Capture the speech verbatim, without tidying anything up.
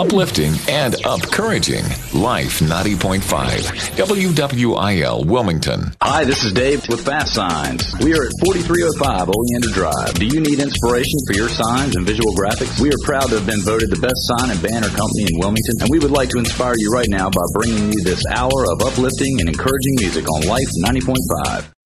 uplifting and upcouraging. Life ninety point five, W W I L Wilmington. Hi, this is Dave with Fast Signs. We are at forty-three oh five Oleander Drive. Do you need inspiration for your signs and visual graphics? We are proud to have been voted the best sign and banner company in Wilmington, and we would like to inspire you right now by bringing you this hour of uplifting and encouraging music on Life ninety point five.